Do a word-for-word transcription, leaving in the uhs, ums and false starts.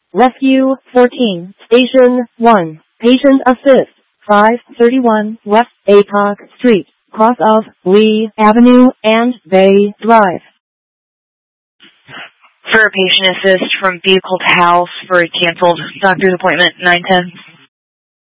Rescue fourteen, Station one, Patient Assist, five thirty-one West A P O C Street, cross of Lee Avenue and Bay Drive. For a patient assist from vehicle to house for a canceled doctor's appointment, nine ten.